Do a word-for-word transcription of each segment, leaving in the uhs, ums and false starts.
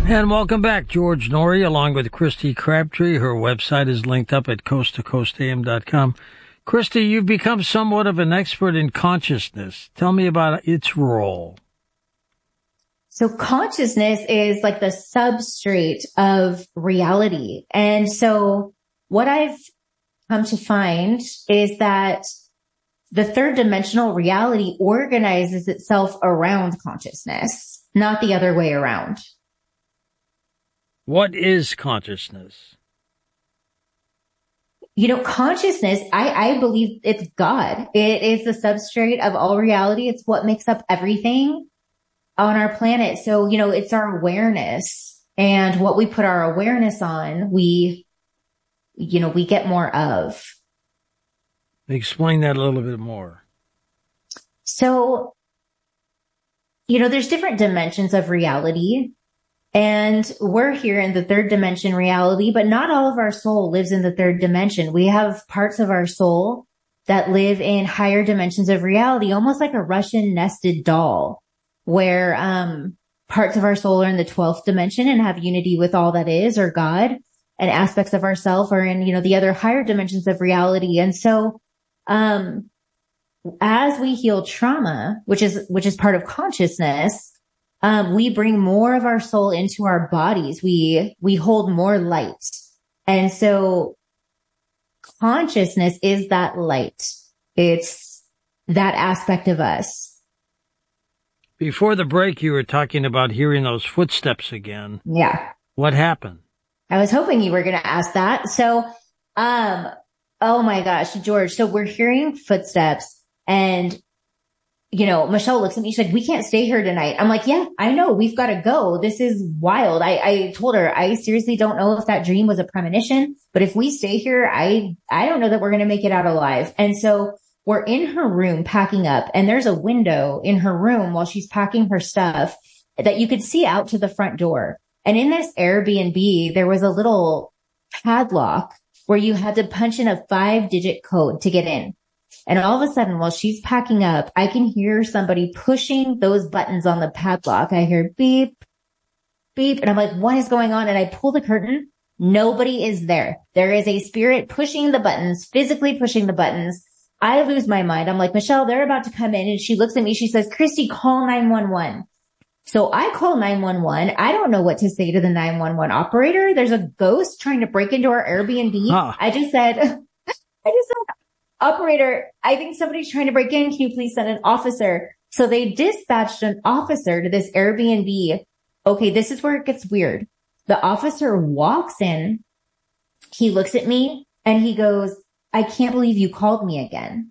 And welcome back, George Noory, along with Christy Crabtree. Her website is linked up at coast to coast a m dot com. Christy, you've become somewhat of an expert in consciousness. Tell me about its role. So consciousness is like the substrate of reality. And so what I've come to find is that the third dimensional reality organizes itself around consciousness, not the other way around. What is consciousness? You know, consciousness, I, I believe it's God. It is the substrate of all reality. It's what makes up everything on our planet. So, you know, it's our awareness, and what we put our awareness on, we, you know, we get more of. Explain that a little bit more. So, you know, there's different dimensions of reality. And we're here in the third dimension reality, but not all of our soul lives in the third dimension. We have parts of our soul that live in higher dimensions of reality, almost like a Russian nested doll, where um parts of our soul are in the twelfth dimension and have unity with all that is, or God, and aspects of ourself are in, you know, the other higher dimensions of reality. And so um as we heal trauma, which is which is part of consciousness, Um, we bring more of our soul into our bodies. We, we hold more light. And so consciousness is that light. It's that aspect of us. Before the break, you were talking about hearing those footsteps again. Yeah. What happened? I was hoping you were going to ask that. So, um, oh my gosh, George. So we're hearing footsteps, and you know, Michelle looks at me, she's like, we can't stay here tonight. I'm like, yeah, I know, we've got to go. This is wild. I, I told her, I seriously don't know if that dream was a premonition, but if we stay here, I, I don't know that we're going to make it out alive. And so we're in her room packing up, and there's a window in her room while she's packing her stuff that you could see out to the front door. And in this Airbnb, there was a little padlock where you had to punch in a five digit code to get in. And all of a sudden, while she's packing up, I can hear somebody pushing those buttons on the padlock. I hear beep, beep. And I'm like, what is going on? And I pull the curtain. Nobody is there. There is a spirit pushing the buttons, physically pushing the buttons. I lose my mind. I'm like, Michelle, they're about to come in. And she looks at me. She says, Christy, call nine one one. So I call nine one one. I don't know what to say to the nine one one operator. There's a ghost trying to break into our Airbnb. Huh. I just said, I just said, operator, I think somebody's trying to break in. Can you please send an officer? So they dispatched an officer to this Airbnb. Okay, this is where it gets weird. The officer walks in. He looks at me and he goes, I can't believe you called me again.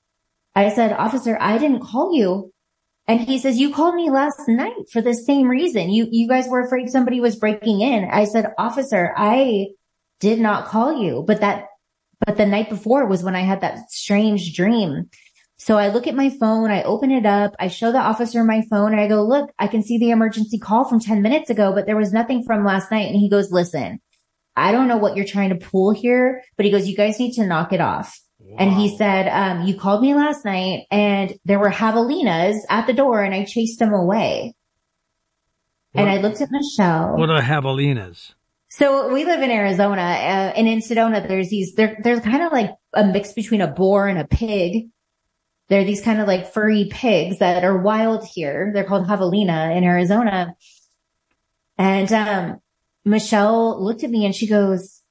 I said, officer, I didn't call you. And he says, you called me last night for the same reason. You, you guys were afraid somebody was breaking in. I said, officer, I did not call you, but that But the night before was when I had that strange dream. So I look at my phone, I open it up, I show the officer my phone, and I go, look, I can see the emergency call from ten minutes ago, but there was nothing from last night. And he goes, listen, I don't know what you're trying to pull here, but he goes, you guys need to knock it off. Wow. And he said, um, you called me last night and there were javelinas at the door and I chased them away. What, and I looked at Michelle. What are javelinas? So we live in Arizona, uh, and in Sedona, there's these, they're, they're kind of like a mix between a boar and a pig. They're these kind of like furry pigs that are wild here. They're called javelina in Arizona. And, um, Michelle looked at me and she goes,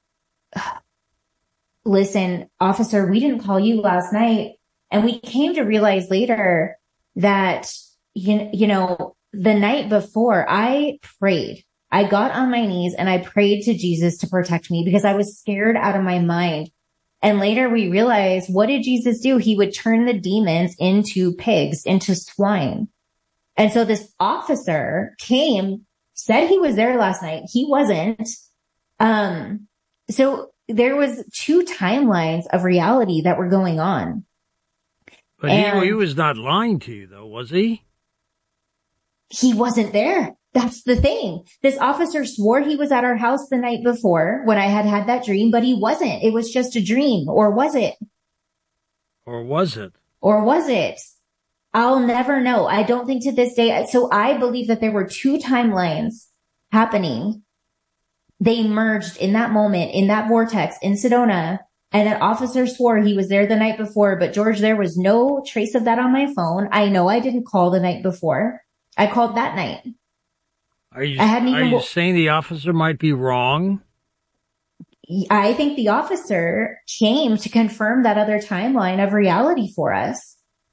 listen, officer, we didn't call you last night. And we came to realize later that, you, you know, the night before I prayed. I got on my knees and I prayed to Jesus to protect me because I was scared out of my mind. And later we realized, what did Jesus do? He would turn the demons into pigs, into swine. And so this officer came, said he was there last night. He wasn't. Um, so there was two timelines of reality that were going on. But he, he was not lying to you though, was he? He wasn't there. That's the thing. This officer swore he was at our house the night before when I had had that dream, but he wasn't. It was just a dream. Or was it? Or was it? Or was it? I'll never know. I don't think to this day. So I believe that there were two timelines happening, they merged in that moment, in that vortex in Sedona. And that officer swore he was there the night before, but George, there was no trace of that on my phone. I know I didn't call the night before. I called that night. Are you, I hadn't are even, you saying the officer might be wrong? I think the officer came to confirm that other timeline of reality for us.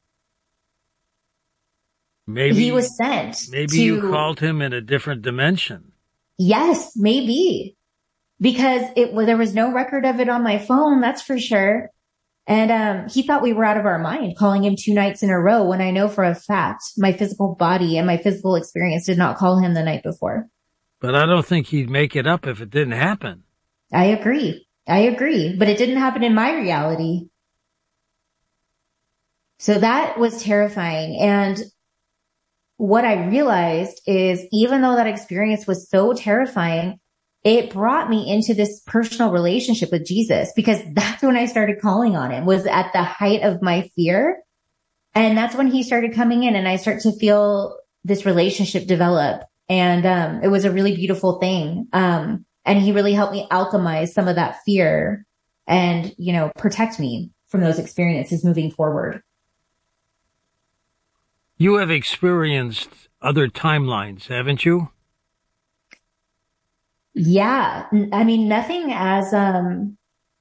Maybe he was sent. Maybe to, you called him in a different dimension. Yes, maybe. Because it well, there was no record of it on my phone, that's for sure. And um he thought we were out of our mind calling him two nights in a row when I know for a fact my physical body and my physical experience did not call him the night before. But I don't think he'd make it up if it didn't happen. I agree. I agree. But it didn't happen in my reality. So that was terrifying. And what I realized is even though that experience was so terrifying, it brought me into this personal relationship with Jesus, because that's when I started calling on him, was at the height of my fear. And that's when he started coming in and I start to feel this relationship develop. And, um, it was a really beautiful thing. Um, and he really helped me alchemize some of that fear and, you know, protect me from those experiences moving forward. You have experienced other timelines, haven't you? Yeah. I mean, nothing as, um,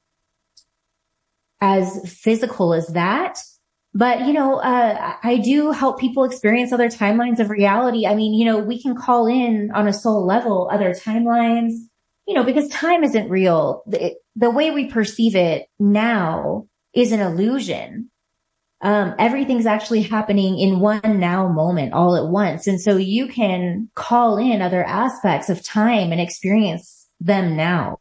as physical as that, but you know, uh, I do help people experience other timelines of reality. I mean, you know, we can call in on a soul level, other timelines, you know, because time isn't real. The, the way we perceive it now is an illusion. Um, everything's actually happening in one now moment all at once. And so you can call in other aspects of time and experience them now.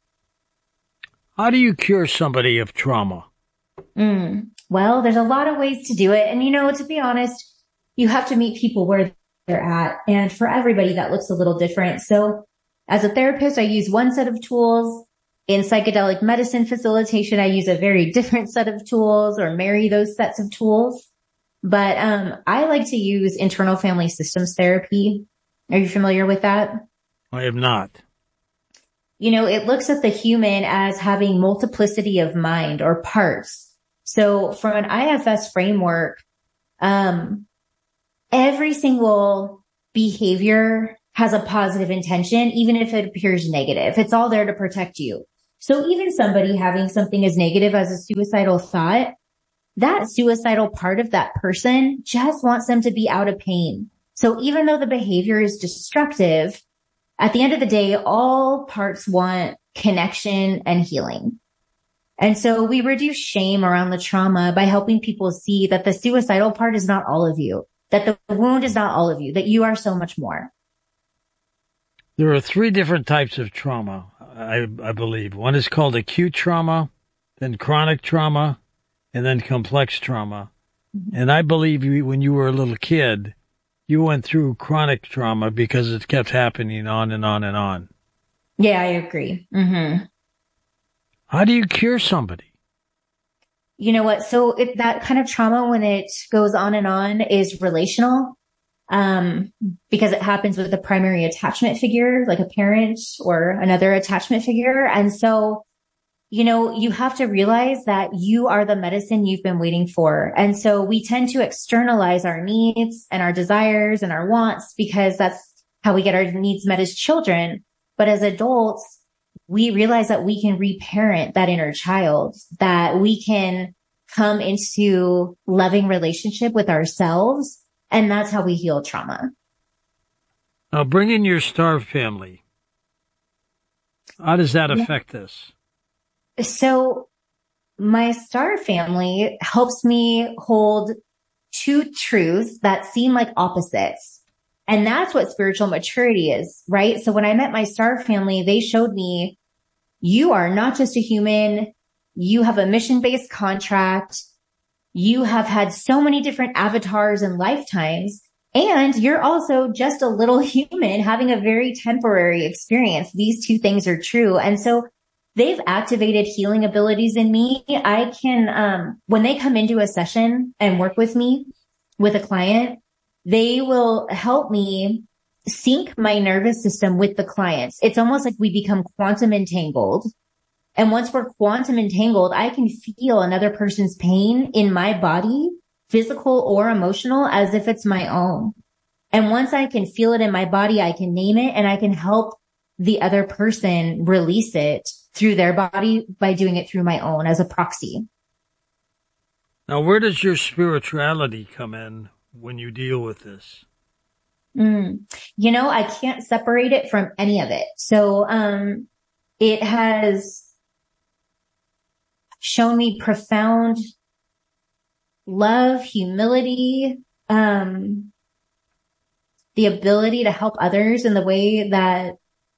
How do you cure somebody of trauma? Mm, well, there's a lot of ways to do it. And, you know, to be honest, you have to meet people where they're at. And for everybody, that looks a little different. So as a therapist, I use one set of tools. In psychedelic medicine facilitation, I use a very different set of tools or marry those sets of tools. But um, I like to use internal family systems therapy. Are you familiar with that? I am not. You know, it looks at the human as having multiplicity of mind or parts. So from an I F S framework, um, every single behavior has a positive intention, even if it appears negative. It's all there to protect you. So even somebody having something as negative as a suicidal thought, that suicidal part of that person just wants them to be out of pain. So even though the behavior is destructive, at the end of the day, all parts want connection and healing. And so we reduce shame around the trauma by helping people see that the suicidal part is not all of you, that the wound is not all of you, that you are so much more. There are three different types of trauma, I, I believe. One is called acute trauma, then chronic trauma, and then complex trauma. Mm-hmm. And I believe you, when you were a little kid, you went through chronic trauma because it kept happening on and on and on. Yeah, I agree. Mm-hmm. How do you cure somebody? You know what? So it, that kind of trauma, when it goes on and on, is relational. Um, because it happens with a primary attachment figure, like a parent or another attachment figure. And so, you know, you have to realize that you are the medicine you've been waiting for. And so we tend to externalize our needs and our desires and our wants because that's how we get our needs met as children. But as adults, we realize that we can reparent that inner child, that we can come into loving relationship with ourselves. And that's how we heal trauma. Now, bring in your star family. How does that yeah. affect this? So my star family helps me hold two truths that seem like opposites. And that's what spiritual maturity is, right? So when I met my star family, they showed me you are not just a human. You have a mission-based contract. You have had so many different avatars and lifetimes, and you're also just a little human having a very temporary experience. These two things are true. And so they've activated healing abilities in me. I can, um, when they come into a session and work with me with a client, they will help me sync my nervous system with the clients. It's almost like we become quantum entangled. And once we're quantum entangled, I can feel another person's pain in my body, physical or emotional, as if it's my own. And once I can feel it in my body, I can name it and I can help the other person release it through their body by doing it through my own as a proxy. Now, where does your spirituality come in when you deal with this? Mm. You know, I can't separate it from any of it. So, um, it has shown me profound love, humility, um, the ability to help others in the way that,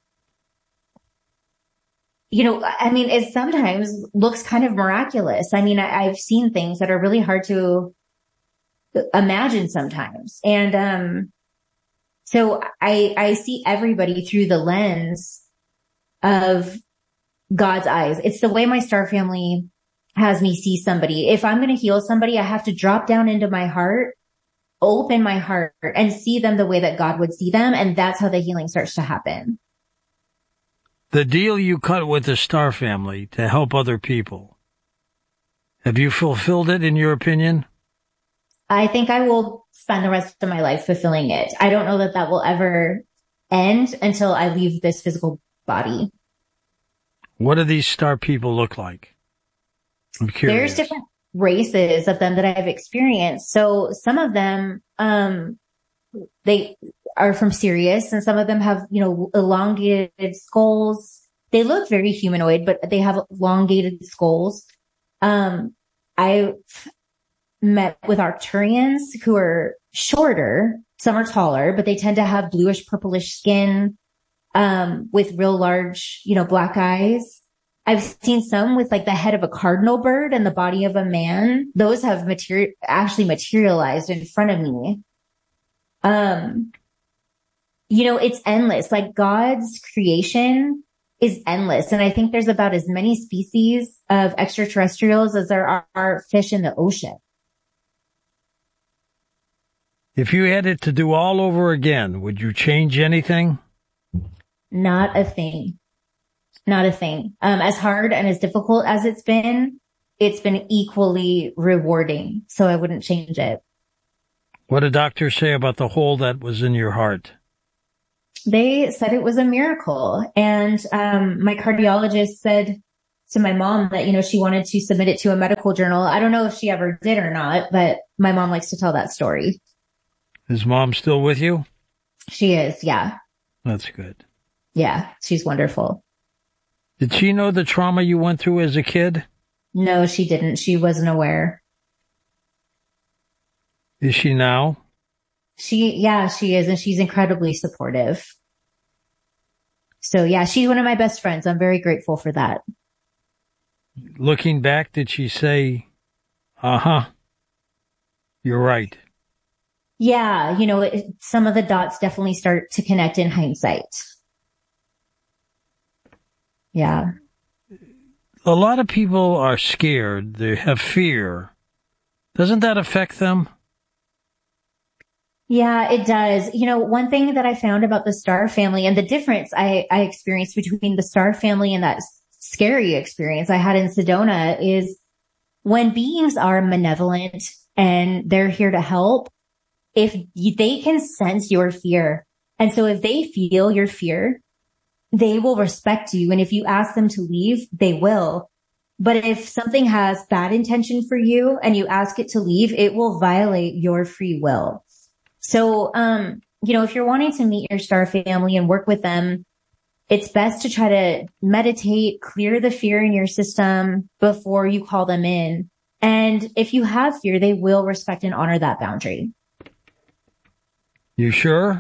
you know, I mean, it sometimes looks kind of miraculous. I mean, I, I've seen things that are really hard to imagine sometimes. And, um, so I, I see everybody through the lens of God's eyes. It's the way my star family has me see somebody. If I'm going to heal somebody, I have to drop down into my heart, open my heart and see them the way that God would see them. And that's how the healing starts to happen. The deal you cut with the Star family to help other people, have you fulfilled it in your opinion? I think I will spend the rest of my life fulfilling it. I don't know that that will ever end until I leave this physical body. What do these Star people look like? I'm curious. There's different races of them that I've experienced. So some of them, um, they are from Sirius and some of them have, you know, elongated skulls. They look very humanoid, but they have elongated skulls. Um, I met with Arcturians who are shorter. Some are taller, but they tend to have bluish purplish skin, um, with real large, you know, black eyes. I've seen some with like the head of a cardinal bird and the body of a man. Those have material, actually materialized in front of me. Um, you know, it's endless. Like God's creation is endless. And I think there's about as many species of extraterrestrials as there are, are fish in the ocean. If you had it to do all over again, would you change anything? Not a thing. Not a thing. Um, as hard and as difficult as it's been, it's been equally rewarding. So I wouldn't change it. What did doctors say about the hole that was in your heart? They said it was a miracle. And, um, my cardiologist said to my mom that, you know, she wanted to submit it to a medical journal. I don't know if she ever did or not, but my mom likes to tell that story. Is mom still with you? She is. Yeah. That's good. Yeah. She's wonderful. Did she know the trauma you went through as a kid? No, she didn't. She wasn't aware. Is she now? She, yeah, she is. And she's incredibly supportive. So yeah, she's one of my best friends. I'm very grateful for that. Looking back, did she say, uh-huh, you're right? Yeah. You know, it, some of the dots definitely start to connect in hindsight. Yeah. A lot of people are scared. They have fear. Doesn't that affect them? Yeah, it does. You know, one thing that I found about the Star family and the difference I, I experienced between the Star family and that scary experience I had in Sedona is when beings are malevolent and they're here to help, if you, they can sense your fear. And so if they feel your fear, they will respect you. And if you ask them to leave, they will. But if something has bad intention for you and you ask it to leave, it will violate your free will. So, um, you know, if you're wanting to meet your Star family and work with them, it's best to try to meditate, clear the fear in your system before you call them in. And if you have fear, they will respect and honor that boundary. You sure?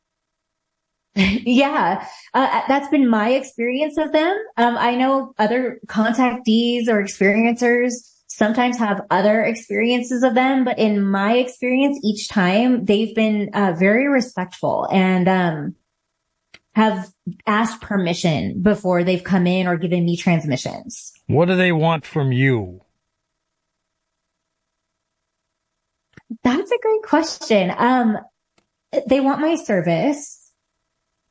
Yeah, uh, that's been my experience of them. Um, I know other contactees or experiencers sometimes have other experiences of them, but in my experience, each time they've been uh, very respectful and um, have asked permission before they've come in or given me transmissions. What do they want from you? That's a great question. Um, they want my service.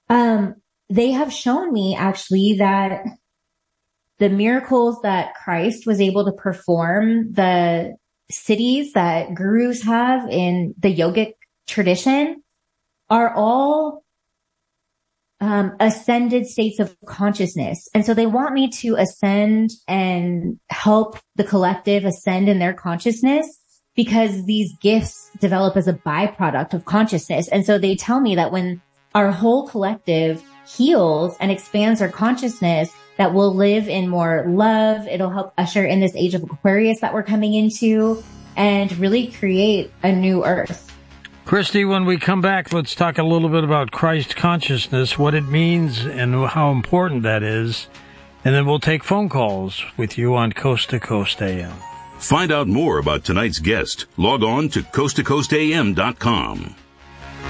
Um, they have shown me actually that the miracles that Christ was able to perform, the cities that gurus have in the yogic tradition, are all um, ascended states of consciousness. And so they want me to ascend and help the collective ascend in their consciousness, because these gifts develop as a byproduct of consciousness. And so they tell me that when our whole collective heals and expands our consciousness, that we'll live in more love. It'll help usher in this age of Aquarius that we're coming into and really create a new earth. Christy, when we come back, let's talk a little bit about Christ consciousness, what it means and how important that is. And then we'll take phone calls with you on Coast to Coast A M. Find out more about tonight's guest. Log on to coast to coast a m dot com.